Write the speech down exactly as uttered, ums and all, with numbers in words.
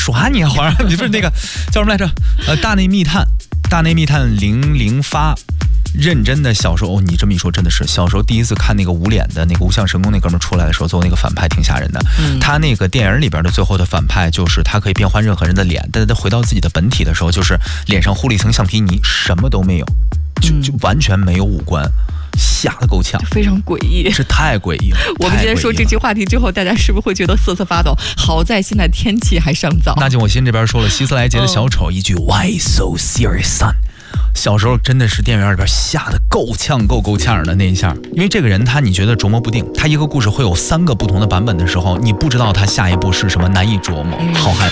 耍你啊，皇上，你不是那个叫什么来着？呃，大内密探，大内密探零零发。认真的小时候、哦，你这么一说真的是小时候第一次看那个无脸的那个无相神功那哥们出来的时候，做那个反派挺吓人的、嗯、他那个电影里边的最后的反派就是他可以变换任何人的脸，但是他回到自己的本体的时候，就是脸上糊了一层橡皮泥，什么都没有，就就完全没有五官，吓得够呛， 非常诡异， 是太诡异了。 我们今天说这句话题之后，大家是不是会觉得瑟瑟发抖？好在现在天气还尚早。 那就我心这边说了，希斯莱杰的小丑一句、哦、Why so serious son，小时候真的是电影院里边吓得够呛够够呛的那一下，因为这个人他你觉得琢磨不定，他一个故事会有三个不同的版本的时候，你不知道他下一步是什么，难以琢磨，好害怕。